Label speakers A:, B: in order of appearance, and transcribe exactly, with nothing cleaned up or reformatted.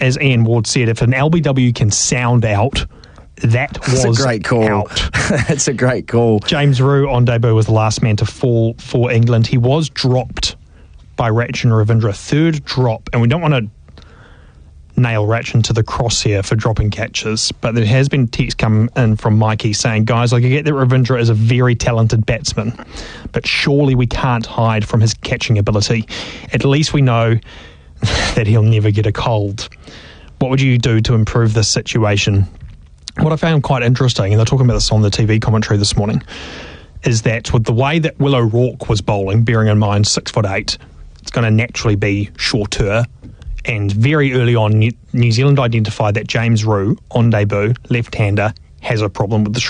A: as Ian Ward said, if an L B W can sound out, that was
B: That's a great call.
A: out.
B: That's a great call.
A: James Roux on debut was the last man to fall for England. He was dropped by Rachin Ravindra, third drop, and we don't want to nail Rachin to the cross here for dropping catches, but there has been text come in from Mikey saying, guys, I get that Ravindra is a very talented batsman, but surely we can't hide from his catching ability. At least we know that he'll never get a cold. What would you do to improve this situation? What I found quite interesting, and they're talking about this on the T V commentary this morning, is that with the way that Will O'Rourke was bowling, bearing in mind six foot eight, it's going to naturally be shorter. And very early on, New Zealand identified that James Roux, on debut, left-hander, has a problem with the